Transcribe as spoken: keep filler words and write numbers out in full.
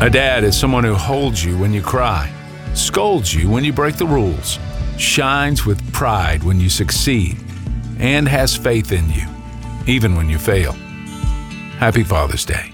A dad is someone who holds you when you cry, scolds you when you break the rules, shines with pride when you succeed, and has faith in you, even when you fail. Happy Father's Day.